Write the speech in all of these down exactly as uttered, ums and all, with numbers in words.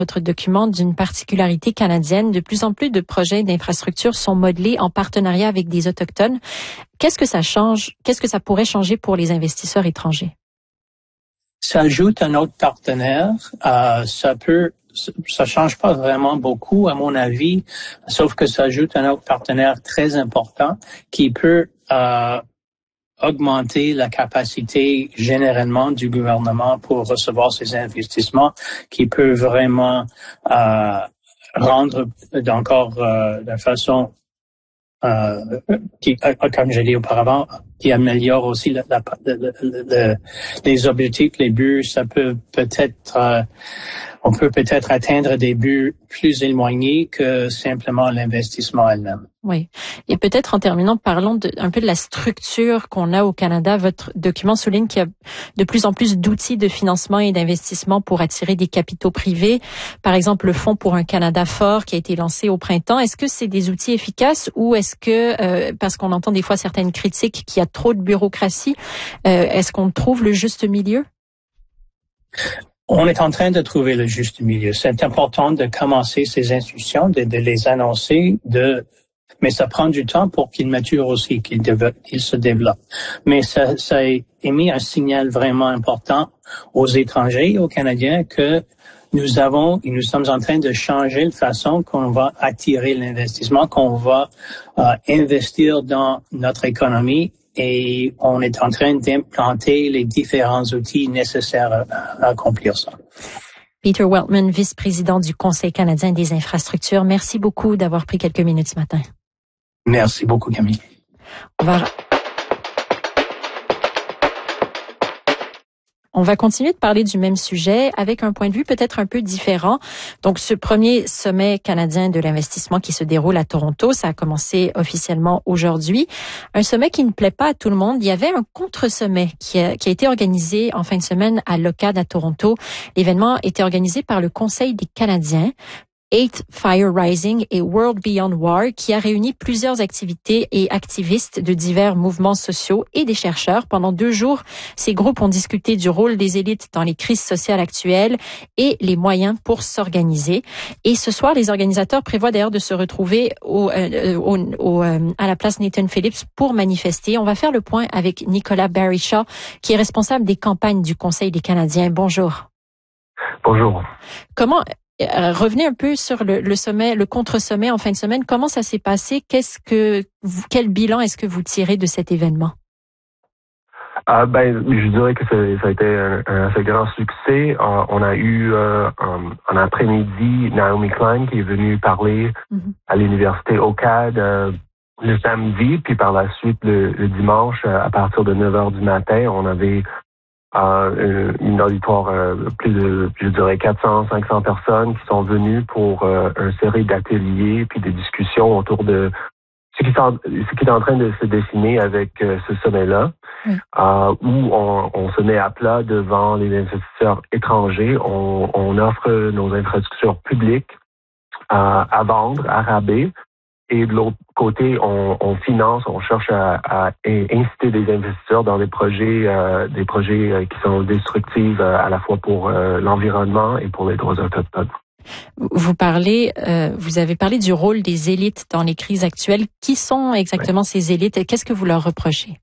Votre document d'une particularité canadienne. De plus en plus de projets d'infrastructures sont modelés en partenariat avec des Autochtones. Qu'est-ce que ça change? Qu'est-ce que ça pourrait changer pour les investisseurs étrangers? Ça ajoute un autre partenaire. Euh, ça peut, ça change pas vraiment beaucoup, à mon avis, sauf que ça ajoute un autre partenaire très important qui peut euh, augmenter la capacité généralement du gouvernement pour recevoir ces investissements, qui peut vraiment euh, rendre encore euh, de façon euh, qui, comme j'ai dit auparavant, qui améliore aussi la, la, le, le, le, les objectifs, les buts. Ça peut peut-être, euh, on peut peut-être atteindre des buts plus éloignés que simplement l'investissement elle-même. Oui. Et peut-être en terminant, parlons de, un peu de la structure qu'on a au Canada. Votre document souligne qu'il y a de plus en plus d'outils de financement et d'investissement pour attirer des capitaux privés. Par exemple, le Fonds pour un Canada fort qui a été lancé au printemps. Est-ce que c'est des outils efficaces ou est-ce que, euh, parce qu'on entend des fois certaines critiques qu'il y a trop de bureaucratie, euh, est-ce qu'on trouve le juste milieu? On est en train de trouver le juste milieu. C'est important de commencer ces institutions, de, de les annoncer, de mais ça prend du temps pour qu'ils maturent aussi, qu'ils, développent, qu'ils se développent. Mais ça, ça a émis un signal vraiment important aux étrangers et aux Canadiens que nous avons et nous sommes en train de changer la façon qu'on va attirer l'investissement, qu'on va euh, investir dans notre économie. Et on est en train d'implanter les différents outils nécessaires à, à accomplir ça. Peter Weltman, vice-président du Conseil canadien des infrastructures. Merci beaucoup d'avoir pris quelques minutes ce matin. Merci beaucoup, Camille. On va... On va continuer de parler du même sujet avec un point de vue peut-être un peu différent. Donc, ce premier sommet canadien de l'investissement qui se déroule à Toronto, ça a commencé officiellement aujourd'hui. Un sommet qui ne plaît pas à tout le monde. Il y avait un contre-sommet qui a, qui a été organisé en fin de semaine à l'Ocade à Toronto. L'événement était organisé par le Conseil des Canadiens. Eight Fire Rising et World Beyond War, qui a réuni plusieurs activités et activistes de divers mouvements sociaux et des chercheurs. Pendant deux jours, ces groupes ont discuté du rôle des élites dans les crises sociales actuelles et les moyens pour s'organiser. Et ce soir, les organisateurs prévoient d'ailleurs de se retrouver au, euh, au, au, euh, à la place Nathan Phillips pour manifester. On va faire le point avec Nicolas Barryshaw, qui est responsable des campagnes du Conseil des Canadiens. Bonjour. Bonjour. Comment... Euh, revenez un peu sur le, le sommet, le contre-sommet en fin de semaine. Comment ça s'est passé? Qu'est-ce que, vous, quel bilan est-ce que vous tirez de cet événement? Euh, ben, je dirais que ça, ça a été un, un assez grand succès. Euh, on a eu euh, un, un après-midi Naomi Klein qui est venue parler mm-hmm. à l'université Ocade euh, le samedi, puis par la suite le, le dimanche à partir de neuf heures du matin, on avait Euh, une auditoire, euh, plus de, je dirais, quatre cents, cinq cents personnes qui sont venues pour euh, une série d'ateliers puis des discussions autour de ce qui, ce qui est en train de se dessiner avec euh, ce sommet-là, oui. euh, où on, on se met à plat devant les investisseurs étrangers. On, on offre nos infrastructures publiques à, à vendre, à rabais. Et de l'autre côté, on, on finance, on cherche à, à inciter des investisseurs dans des projets, euh, des projets euh, qui sont destructifs euh, à la fois pour euh, l'environnement et pour les droits autochtones. Vous parlez, euh, vous avez parlé du rôle des élites dans les crises actuelles. Qui sont exactement oui. ces élites et qu'est-ce que vous leur reprochez?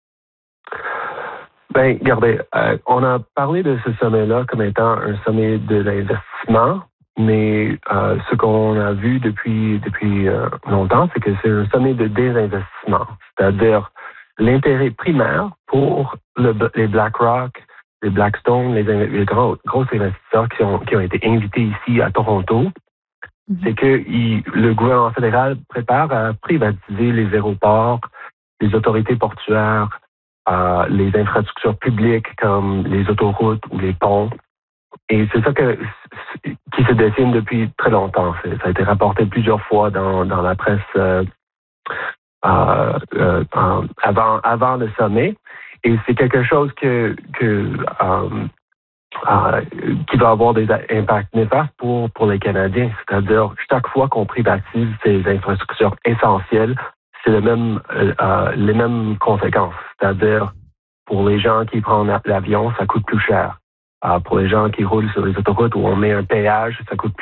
Ben, regardez, euh, on a parlé de ce sommet-là comme étant un sommet de l'investissement. Mais euh, ce qu'on a vu depuis depuis euh, longtemps, c'est que c'est un sommet de désinvestissement, c'est-à-dire l'intérêt primaire pour le, les BlackRock, les Blackstone, les, les gros, gros investisseurs qui ont qui ont été invités ici à Toronto, mm-hmm. c'est que il, le gouvernement fédéral prépare à privatiser les aéroports, les autorités portuaires, euh, les infrastructures publiques comme les autoroutes ou les ponts. Et c'est ça que, qui se dessine depuis très longtemps. C'est, ça a été rapporté plusieurs fois dans, dans la presse euh, euh, euh, avant, avant le sommet. Et c'est quelque chose que, que euh, euh, qui va avoir des impacts néfastes pour, pour les Canadiens. C'est-à-dire, chaque fois qu'on privatise ces infrastructures essentielles, c'est le même, euh, les mêmes conséquences. C'est-à-dire, pour les gens qui prennent l'avion, ça coûte plus cher. Uh, pour les gens qui roulent sur les autoroutes où on met un péage, ça coûte plus